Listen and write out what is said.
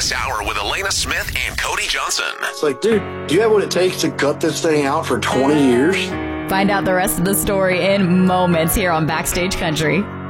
this hour with Elena Smith and Cody Johnson. It's like, dude, do you have what it takes to cut this thing out for 20 years? Find out the rest of the story in moments here on Backstage Country.